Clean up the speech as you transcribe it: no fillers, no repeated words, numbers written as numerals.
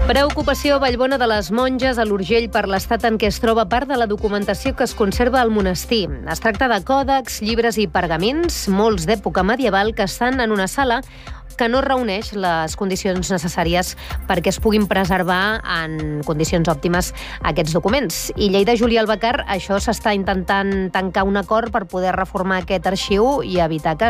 Preocupació a Vallbona de les Monges, a l'Urgell, per l'estat en què es troba part de la documentació que es conserva al monestir. Es tracta de còdecs, llibres i pergamins, molts d'època medieval, que estan en una sala que no reuneix les condicions necessàries perquè es puguin preservar en condicions òptimes aquests documents. I Lleida, Júlia Albacar, això s'està intentant tancar un acord per poder reformar aquest arxiu i evitar que